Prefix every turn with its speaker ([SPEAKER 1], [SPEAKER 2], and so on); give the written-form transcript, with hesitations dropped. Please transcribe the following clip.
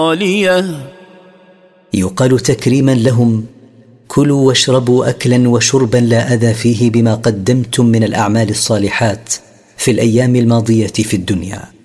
[SPEAKER 1] خالية.
[SPEAKER 2] يقال تكريما لهم: كلوا واشربوا أكلا وشربا لا أذى فيه بما قدمتم من الأعمال الصالحات في الأيام الماضية في الدنيا.